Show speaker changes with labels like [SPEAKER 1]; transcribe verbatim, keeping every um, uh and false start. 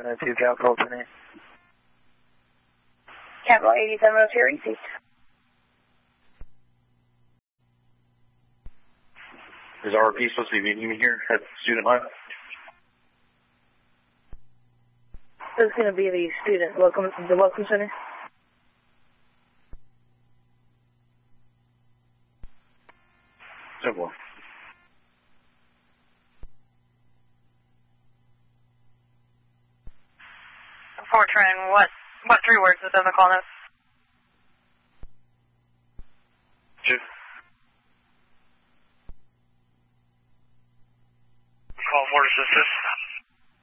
[SPEAKER 1] seven oh two, Capital ten eight.
[SPEAKER 2] Capital eighty-seven oh two, received.
[SPEAKER 3] Is R P supposed to be meeting me here at student line?
[SPEAKER 2] This is going to be the student welcome, the welcome center.
[SPEAKER 3] Simple.
[SPEAKER 4] Fortran, what, what three words within the call note?
[SPEAKER 3] Two.
[SPEAKER 5] Call more assistance.